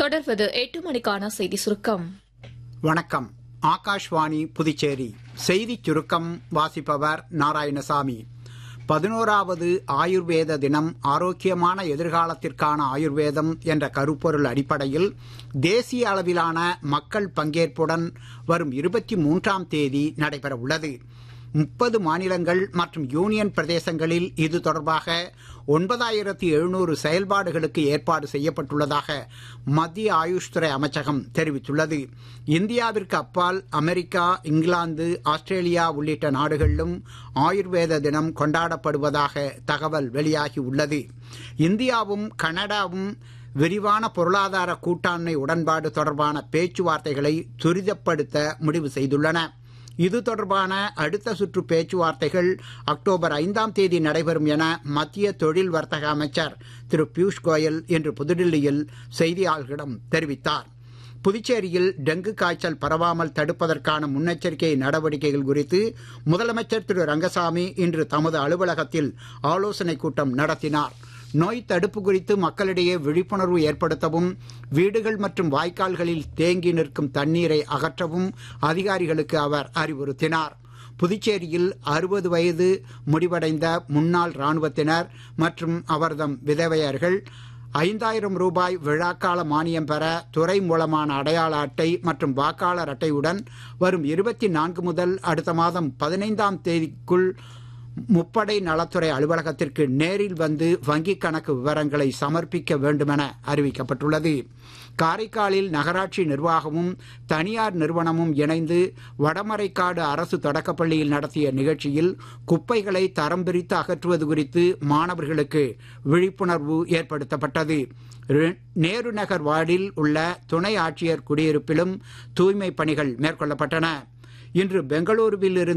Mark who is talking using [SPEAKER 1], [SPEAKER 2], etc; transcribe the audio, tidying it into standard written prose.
[SPEAKER 1] தொடர்வது 8 மணிக்கான செய்தி சுருக்கம்.
[SPEAKER 2] வணக்கம். ஆகாஷ்வாணி புதுச்சேரி செய்திச் சுருக்கம் வாசிப்பவர் நாராயணசாமி. 11வது ஆயுர்வேத தினம் ஆரோக்கியமான எதிர்காலத்திற்கான ஆயுர்வேதம் என்ற கருப்பொருள் அடிப்படையில் தேசிய அளவிலான மக்கள் பங்கேற்புடன் வரும் 23ஆம் தேதி நடைபெற உள்ளது. 30 மாநிலங்கள் மற்றும் யூனியன் பிரதேசங்களில் இது தொடர்பாக 9700 செயல்பாடுகளுக்கு ஏற்பாடு செய்யப்பட்டுள்ளதாக மத்திய ஆயுஷ் துறை அமைச்சகம் தெரிவித்துள்ளது. இந்தியாவிற்கு அப்பால் அமெரிக்கா, இங்கிலாந்து, ஆஸ்திரேலியா உள்ளிட்ட நாடுகளிலும் ஆயுர்வேத தினம் கொண்டாடப்படுவதாக தகவல் வெளியாகி உள்ளது. இந்தியாவும் கனடாவும் விரிவான பொருளாதார கூட்டாண்மை உடன்பாடு தொடர்பான பேச்சுவார்த்தைகளை துரிதப்படுத்த முடிவு செய்துள்ளன. இது தொடர்பான அடுத்த சுற்று பேச்சுவார்த்தைகள் அக்டோபர் 5ஆம் தேதி நடைபெறும் என மத்திய தொழில் வர்த்தக அமைச்சர் திரு பியூஷ் கோயல் இன்று புதுடில்லியில் செய்தியாளர்களிடம் தெரிவித்தார். புதுச்சேரியில் டெங்கு காய்ச்சல் பரவாமல் தடுப்பதற்கான முன்னெச்சரிக்கை நடவடிக்கைகள் குறித்து முதலமைச்சர் திரு ரங்கசாமி இன்று தமது அலுவலகத்தில் ஆலோசனைக் கூட்டம் நடத்தினார். நோய் தடுப்பு குறித்து மக்களிடையே விழிப்புணர்வு ஏற்படுத்தவும், வீடுகள் மற்றும் வாய்க்கால்களில் தேங்கி நிற்கும் தண்ணீரை அகற்றவும் அதிகாரிகளுக்கு அவர் அறிவுறுத்தினார். புதுச்சேரியில் 60 வயது முடிவடைந்த முன்னாள் ராணுவத்தினர் மற்றும் அவர்தம் விதவையர்கள் 5000 ரூபாய் விழாக்கால மானியம் பெற துறை மூலமான அடையாள அட்டை மற்றும் வாக்காளர் அட்டையுடன் வரும் 24 முதல் அடுத்த மாதம் 15ஆம் தேதிக்குள் முப்படை நலத்துறை அலுவலகத்திற்கு நேரில் வந்து வங்கிக் கணக்கு விவரங்களை சமர்ப்பிக்க வேண்டுமென அறிவிக்கப்பட்டுள்ளது. காரைக்காலில் நகராட்சி நிர்வாகமும் தனியார் நிறுவனமும் இணைந்து வடமரைக்காடு அரசு தொடக்கப்பள்ளியில் நடத்திய நிகழ்ச்சியில் குப்பைகளை தரம் பிரித்து அகற்றுவது குறித்து மாணவர்களுக்கு விழிப்புணர்வு ஏற்படுத்தப்பட்டது. நேரு நகர் வார்டில் உள்ள துணை ஆட்சியர் குடியிருப்பிலும் தூய்மை பணிகள் மேற்கொள்ளப்பட்டன. இன்று பெங்களூருவில் இருந்து